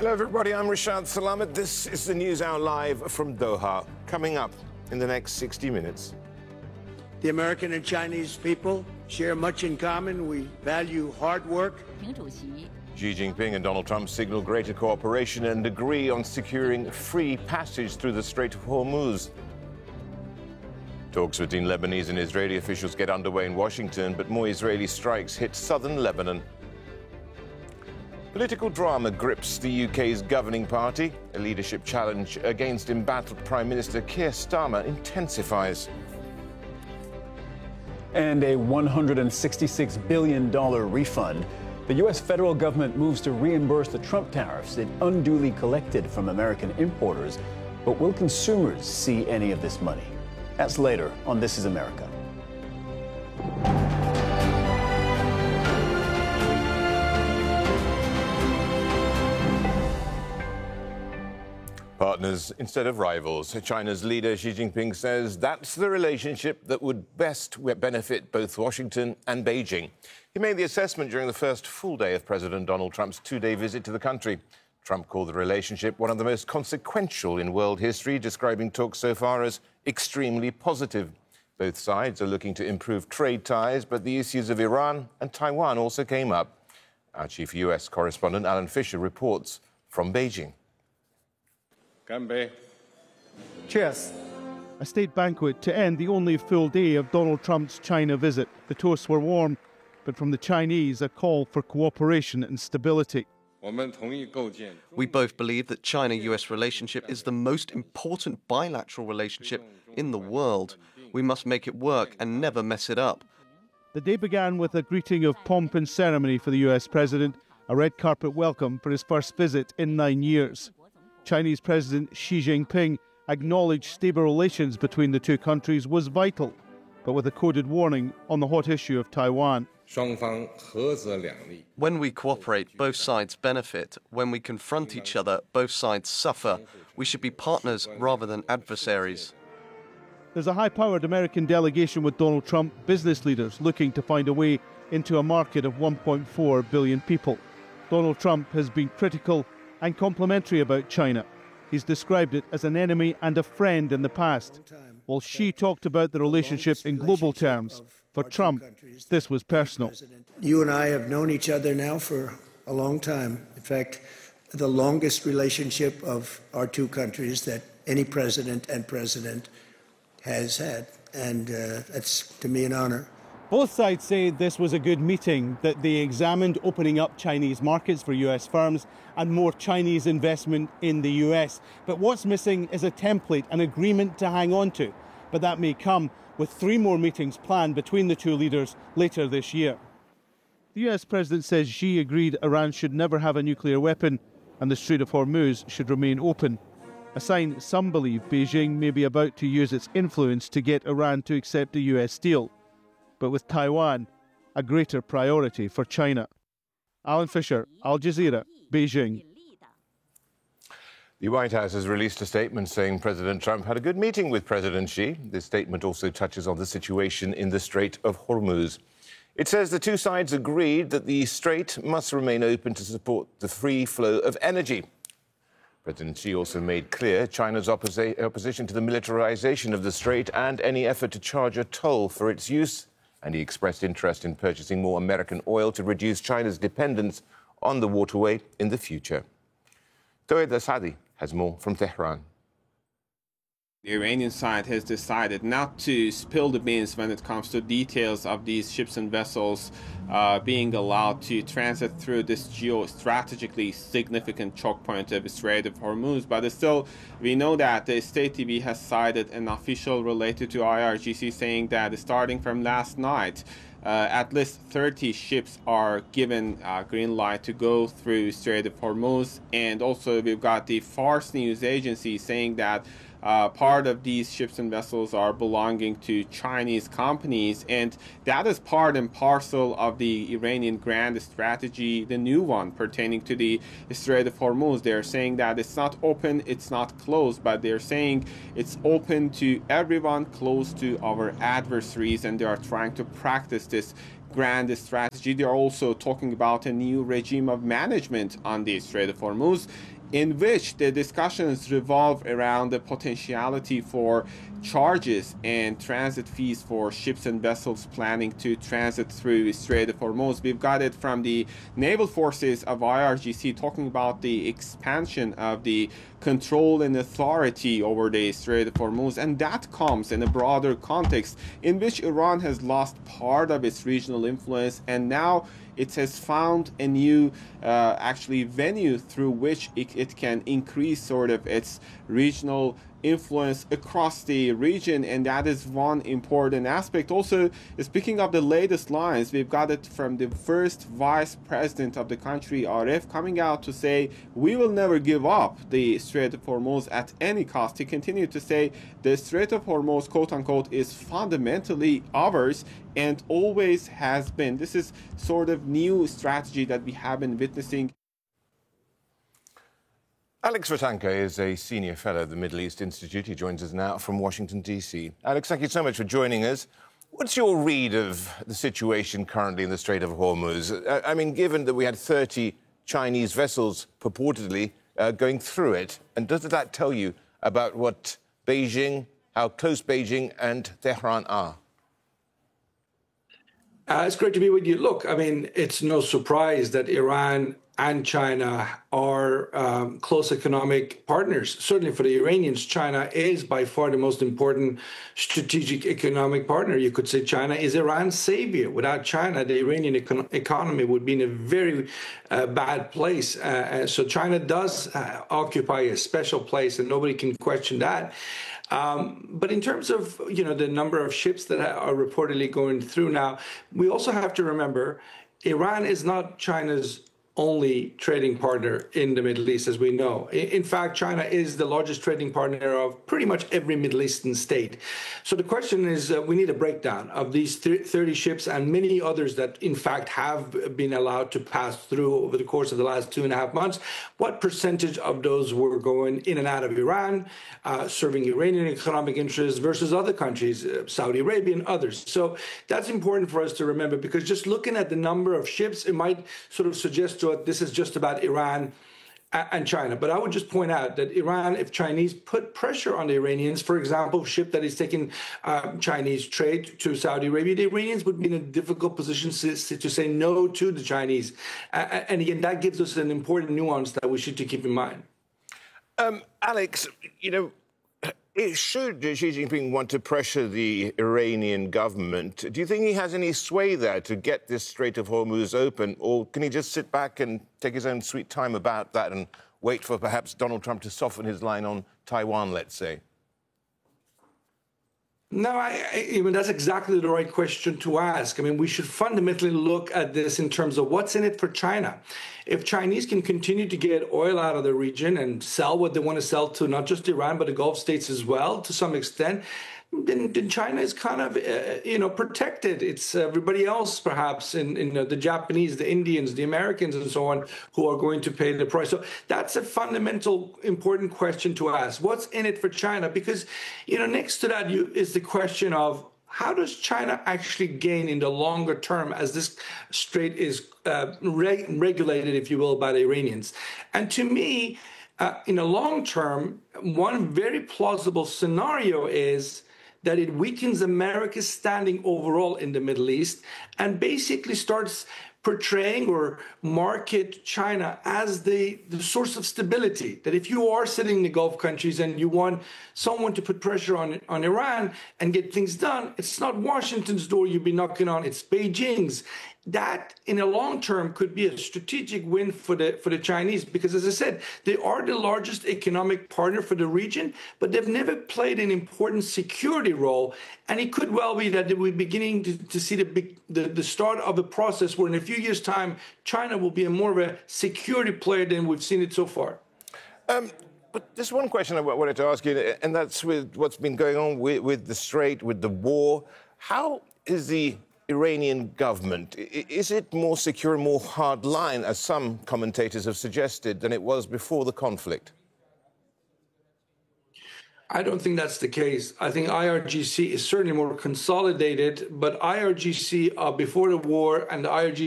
Hello everybody, I'm Rashad Salamat. This is the News Hour live from Doha. Coming up in the next 60 minutes. The American and Chinese people share much in common. We value hard work. Xi Jinping and Donald Trump signal greater cooperation and agree on securing free passage through the Strait of Hormuz. Talks between Lebanese and Israeli officials get underway in Washington, but more Israeli strikes hit southern Lebanon. Political drama grips the UK's governing party. A leadership challenge against embattled Prime Minister Keir Starmer intensifies. And a $166 billion refund. The U.S. federal government moves to reimburse the Trump tariffs it unduly collected from American importers. But will consumers see any of this money? That's later on This Is America. Partners instead of rivals. China's leader Xi Jinping says that's the relationship that would best benefit both Washington and Beijing. He made the assessment during the first full day of President Donald Trump's two-day visit to the country. Trump called the relationship one of the most consequential in world history, describing talks so far as extremely positive. Both sides are looking to improve trade ties, but the issues of Iran and Taiwan also came up. Our chief U.S. correspondent Alan Fisher reports from Beijing. Cheers. A state banquet to end the only full day of Donald Trump's China visit. The toasts were warm, but from the Chinese, a call for cooperation and stability. We both believe that China-US relationship is the most important bilateral relationship in the world. We must make it work and never mess it up. The day began with a greeting of pomp and ceremony for the US president, a red carpet welcome for his first visit in 9 years. Chinese President Xi Jinping acknowledged stable relations between the two countries was vital, but with a coded warning on the hot issue of Taiwan. When we cooperate, both sides benefit. When we confront each other, both sides suffer. We should be partners rather than adversaries. There's a high-powered American delegation with Donald Trump, business leaders looking to find a way into a market of 1.4 billion people. Donald Trump has been critical and complimentary about China. He's described it as an enemy and a friend in the past, while Xi talked about the relationship in global terms. For Trump, this was personal. You and I have known each other now for a long time. In fact, the longest relationship of our two countries that any president and president has had. And that's, to me, an honor. Both sides say this was a good meeting, that they examined opening up Chinese markets for US firms and more Chinese investment in the US. But what's missing is a template, an agreement to hang on to. But that may come with 3 more meetings planned between the two leaders later this year. The US president says Xi agreed Iran should never have a nuclear weapon and the Strait of Hormuz should remain open. A sign some believe Beijing may be about to use its influence to get Iran to accept a US deal. But with Taiwan, a greater priority for China. Alan Fisher, Al Jazeera, Beijing. The White House has released a statement saying President Trump had a good meeting with President Xi. This statement also touches on the situation in the Strait of Hormuz. It says the two sides agreed that the strait must remain open to support the free flow of energy. President Xi also made clear China's opposition to the militarization of the strait and any effort to charge a toll for its use. And he expressed interest in purchasing more American oil to reduce China's dependence on the waterway in the future. Toed Asadi has more from Tehran. The Iranian side has decided not to spill the beans when it comes to details of these ships and vessels being allowed to transit through this geostrategically significant choke point of the Strait of Hormuz. But still, we know that the State TV has cited an official related to IRGC saying that starting from last night, at least 30 ships are given green light to go through Strait of Hormuz. And also we've got the Fars news agency saying that part of these ships and vessels are belonging to Chinese companies, and that is part and parcel of the Iranian grand strategy, the new one pertaining to the Strait of Hormuz. They're saying that it's not open, it's not closed, but they're saying it's open to everyone, close to our adversaries, and they are trying to practice this grand strategy. They're also talking about a new regime of management on the Strait of Hormuz, in which the discussions revolve around the potentiality for charges and transit fees for ships and vessels planning to transit through Strait of Hormuz. We've got it from the naval forces of IRGC talking about the expansion of the control and authority over the Strait of Hormuz, and that comes in a broader context in which Iran has lost part of its regional influence, and now it has found a new actually venue through which it can increase sort of its regional influence across the region, and that is one important aspect. Also, speaking of the latest lines, we've got it from the first vice president of the country, Arif, coming out to say, we will never give up the Strait of Hormuz at any cost. He continued to say, the Strait of Hormuz, quote unquote, is fundamentally ours and always has been. This is sort of new strategy that we have been witnessing. Alex Vatanka is a senior fellow at the Middle East Institute. He joins us now from Washington, D.C. Alex, thank you so much for joining us. What's your read of the situation currently in the Strait of Hormuz? I mean, given that we had 30 Chinese vessels purportedly going through it, and does that tell you about what Beijing, how close Beijing and Tehran are? It's great to be with you. Look, I mean, it's no surprise that Iran and China are close economic partners. Certainly for the Iranians, China is by far the most important strategic economic partner. You could say China is Iran's savior. Without China, the Iranian economy would be in a very bad place. So China does occupy a special place, and nobody can question that. But in terms of, the number of ships that are reportedly going through now, we also have to remember Iran is not China's only trading partner in the Middle East, as we know. In fact, China is the largest trading partner of pretty much every Middle Eastern state. So the question is, we need a breakdown of these 30 ships and many others that, in fact, have been allowed to pass through over the course of the last 2.5 months. What percentage of those were going in and out of Iran, serving Iranian economic interests versus other countries, Saudi Arabia and others? So that's important for us to remember, because just looking at the number of ships, it might sort of suggest to us this is just about Iran and China. But I would just point out that Iran, if Chinese put pressure on the Iranians, for example, ship that is taking Chinese trade to Saudi Arabia, the Iranians would be in a difficult position to say no to the Chinese. And again, that gives us an important nuance that we should keep in mind. Alex, should Xi Jinping want to pressure the Iranian government, do you think he has any sway there to get this Strait of Hormuz open, or can he just sit back and take his own sweet time about that and wait for perhaps Donald Trump to soften his line on Taiwan, let's say? No, I mean, that's exactly the right question to ask. I mean, we should fundamentally look at this in terms of what's in it for China. If Chinese can continue to get oil out of the region and sell what they want to sell to not just Iran, but the Gulf states as well, to some extent, then China is kind of, protected. It's everybody else, perhaps, in the Japanese, the Indians, the Americans, and so on, who are going to pay the price. So that's a fundamental, important question to ask. What's in it for China? Because, next to that is the question of how does China actually gain in the longer term as this strait is regulated, if you will, by the Iranians? And to me, in the long term, one very plausible scenario is that it weakens America's standing overall in the Middle East and basically starts portraying or market China as the source of stability. That if you are sitting in the Gulf countries and you want someone to put pressure on Iran and get things done, it's not Washington's door you'll be knocking on, it's Beijing's. That, in the long term, could be a strategic win for the Chinese, because, as I said, they are the largest economic partner for the region, but they've never played an important security role. And it could well be that we're beginning to see the start of a process where, in a few years' time, China will be more of a security player than we've seen it so far. But there's one question I wanted to ask you, and that's with what's been going on with the Strait, with the war. How is the Iranian government, is it more secure and more hard line, as some commentators have suggested, than it was before the conflict? I don't think that's the case. I think IRGC is certainly more consolidated, but IRGC before the war and the IRGC